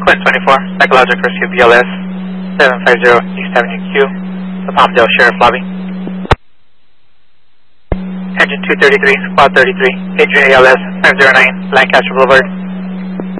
Quinn 24, Psychological Rescue BLS 750 East Avenue Q, the Palmdale Sheriff Lobby. Engine 233, Squad 33, Adrian ALS 509, Lancaster Boulevard.